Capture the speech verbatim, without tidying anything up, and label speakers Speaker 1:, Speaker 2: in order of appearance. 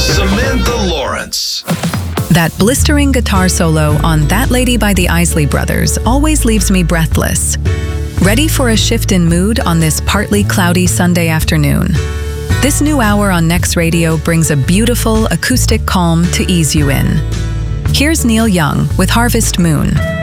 Speaker 1: Samantha Lawrence.
Speaker 2: That blistering guitar solo on That Lady by the Isley Brothers always leaves me breathless. Ready for a shift in mood on this partly cloudy Sunday afternoon? This new hour on Next Radio brings a beautiful acoustic calm to ease you in. Here's Neil Young with Harvest Moon.